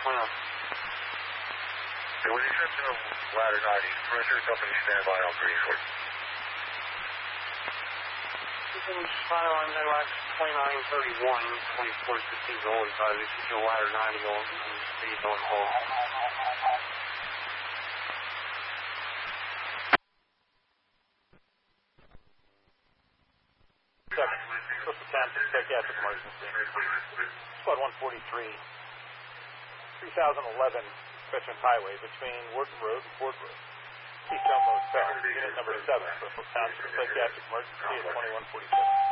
With the exception of ladder 90, furniture company standby on Greenford. File on that last 2931, 2415 going, so this is your ladder 90 going, speed on hold. Crystal Township psychiatric emergency. Squad 143, 3011 Veterans Highway between Wharton Road and Ford Road. Keystone Motel, unit number 7, Crystal Township psychiatric emergency at 2147.